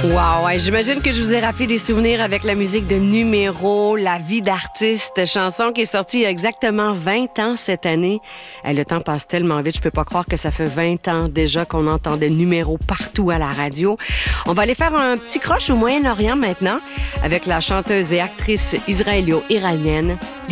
Wow, ouais, j'imagine que je vous ai rappelé des souvenirs avec la musique de Numéro, La vie d'artiste, chanson qui est sortie il y a exactement 20 ans cette année. Le temps passe tellement vite, je peux pas croire que ça fait 20 ans déjà qu'on entendait Numéro partout à la radio. On va aller faire un petit croche au Moyen-Orient maintenant avec la chanteuse et actrice israélo-iranienne